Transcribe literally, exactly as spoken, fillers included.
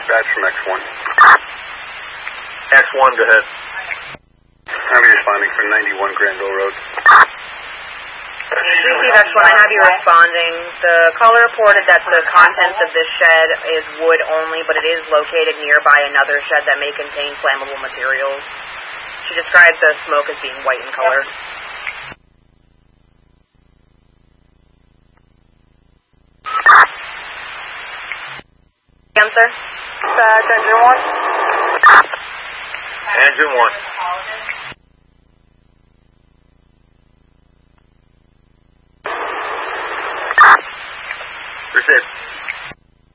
dispatch from X one. X one, go ahead. I'm responding for ninety-one Granville Road. Receive X one, I have you responding. The caller reported that the contents of this shed is wood only, but it is located nearby another shed that may contain flammable materials. She described the smoke as being white in color. Again, sir? Dispatch, engine one. Engine one. Proceed.